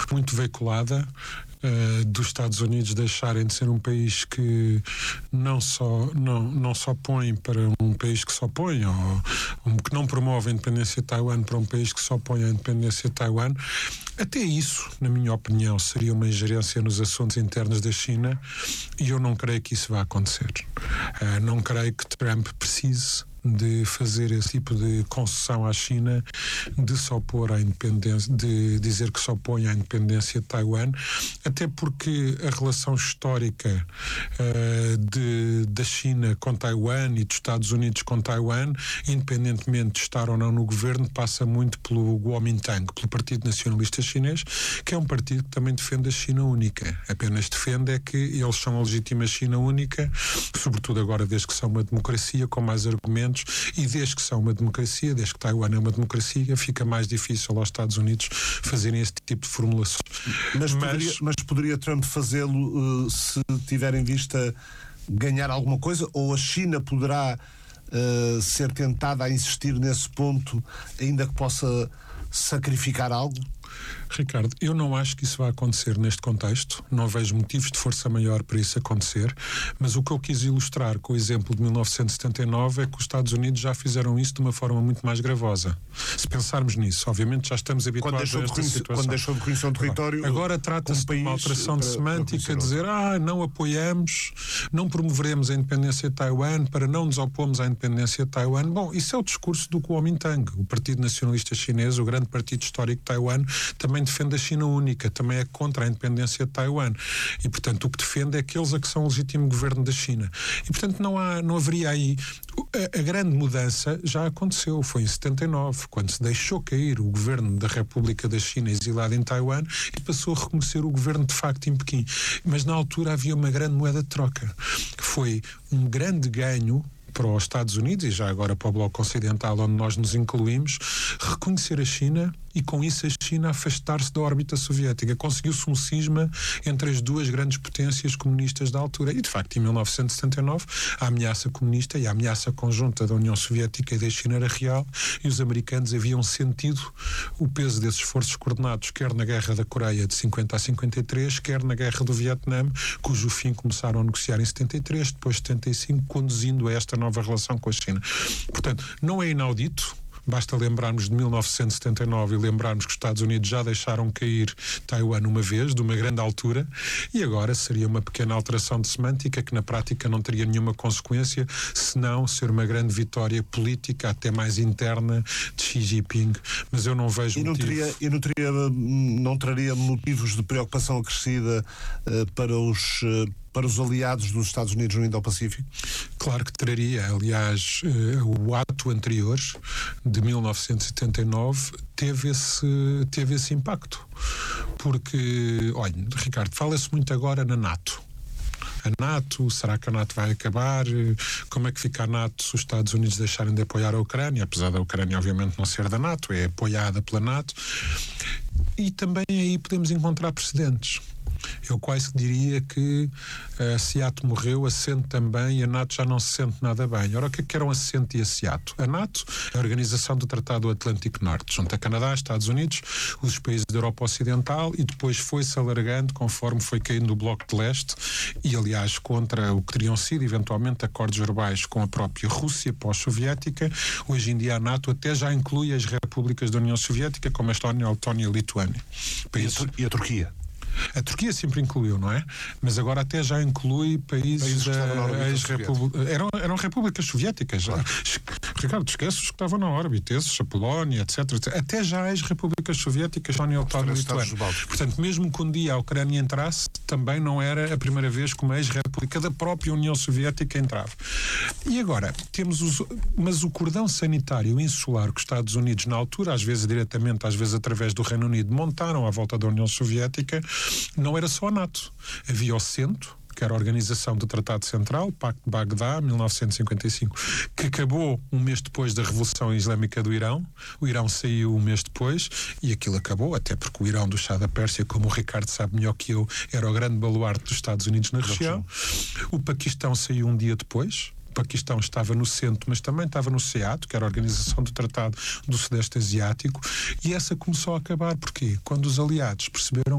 muito veiculada, dos Estados Unidos deixarem de ser um país que não só põe para um país que só põe, ou que não promove a independência de Taiwan para um país que só põe a independência de Taiwan. Até isso, na minha opinião, seria uma ingerência nos assuntos internos da China, e eu não creio que isso vá acontecer. Não creio que Trump precise de fazer esse tipo de concessão à China, de só pôr a independência, de dizer que só põe a independência de Taiwan, até porque a relação histórica da China com Taiwan e dos Estados Unidos com Taiwan, independentemente de estar ou não no governo, passa muito pelo Kuomintang, pelo Partido Nacionalista Chinês, que é um partido que também defende a China única. Apenas defende é que eles são a legítima China única, sobretudo agora desde que são uma democracia, com mais argumentos, e desde que são uma democracia, desde que Taiwan é uma democracia, fica mais difícil aos Estados Unidos fazerem esse tipo de formulações. Mas poderia Trump fazê-lo se tiver em vista ganhar alguma coisa, ou a China poderá ser tentada a insistir nesse ponto, ainda que possa sacrificar algo? Ricardo, eu não acho que isso vai acontecer neste contexto, não vejo motivos de força maior para isso acontecer, mas o que eu quis ilustrar com o exemplo de 1979 é que os Estados Unidos já fizeram isso de uma forma muito mais gravosa. Se pensarmos nisso, obviamente já estamos habituados a esta situação. Quando deixou de reconhecer o território... Agora trata-se de uma alteração de semântica, dizer, não apoiamos, não promoveremos a independência de Taiwan para não nos opomos à independência de Taiwan. Bom, isso é o discurso do Kuomintang, o Partido Nacionalista Chinês, o grande partido histórico de Taiwan, também defende a China única, também é contra a independência de Taiwan. E, portanto, o que defende é aqueles a que são o legítimo governo da China. E, portanto, não haveria aí... A grande mudança já aconteceu, foi em 79, quando se deixou cair o governo da República da China exilado em Taiwan e passou a reconhecer o governo de facto em Pequim. Mas na altura havia uma grande moeda de troca, que foi um grande ganho para os Estados Unidos e já agora para o Bloco Ocidental, onde nós nos incluímos, reconhecer a China e com isso a China afastar-se da órbita soviética. Conseguiu-se um cisma entre as duas grandes potências comunistas da altura. E de facto, em 1979, a ameaça comunista e a ameaça conjunta da União Soviética e da China era real, e os americanos haviam sentido o peso desses esforços coordenados, quer na Guerra da Coreia de 50 a 53, quer na Guerra do Vietnã, cujo fim começaram a negociar em 73, depois 75, conduzindo a esta nova relação com a China. Portanto, não é inaudito. Basta lembrarmos de 1979 e lembrarmos que os Estados Unidos já deixaram cair Taiwan uma vez, de uma grande altura, e agora seria uma pequena alteração de semântica que na prática não teria nenhuma consequência, senão ser uma grande vitória política, até mais interna, de Xi Jinping. Mas eu não vejo motivo. Não traria motivos de preocupação acrescida para os aliados dos Estados Unidos no Indo-Pacífico? Claro que traria. Aliás, o ato anterior, de 1979, teve esse impacto. Porque, olha, Ricardo, fala-se muito agora na NATO. A NATO, será que a NATO vai acabar? Como é que fica a NATO se os Estados Unidos deixarem de apoiar a Ucrânia? Apesar da Ucrânia obviamente não ser da NATO, é apoiada pela NATO. E também aí podemos encontrar precedentes. Eu quase diria que a SEAT morreu, a CENT também, e a NATO já não se sente nada bem. Ora, o que eram a CENT e a SEAT? A NATO é a Organização do Tratado do Atlântico Norte, junto a Canadá, Estados Unidos, os países da Europa Ocidental, e depois foi-se alargando conforme foi caindo o Bloco de Leste, e aliás contra o que teriam sido eventualmente acordos verbais com a própria Rússia pós-soviética. Hoje em dia a NATO até já inclui as repúblicas da União Soviética, como a Estónia, a Letónia e a Lituânia. E a Turquia? A Turquia sempre incluiu, não é? Mas agora até já inclui países da ex-república. Eram repúblicas soviéticas. Claro. Ricardo, esquece os que estavam na órbita, esses, a Polónia, etc. Até já ex-repúblicas soviéticas, Estónia, Letónia e Lituânia. Portanto, mesmo que um dia a Ucrânia entrasse, também não era a primeira vez que uma ex-república da própria União Soviética entrava. E agora, mas o cordão sanitário insular que os Estados Unidos, na altura, às vezes diretamente, às vezes através do Reino Unido, montaram à volta da União Soviética, não era só a NATO. Havia o CENTO, que era a Organização do Tratado Central, Pacto de Bagdá, 1955, que acabou um mês depois da Revolução Islâmica do Irão. O Irão saiu um mês depois e aquilo acabou, até porque o Irão do Shah da Pérsia, como o Ricardo sabe melhor que eu, era o grande baluarte dos Estados Unidos na região. O Paquistão saiu um dia depois. O Paquistão estava no centro, mas também estava no SEAT, que era a Organização do Tratado do Sudeste Asiático, e essa começou a acabar. Porquê? Quando os aliados perceberam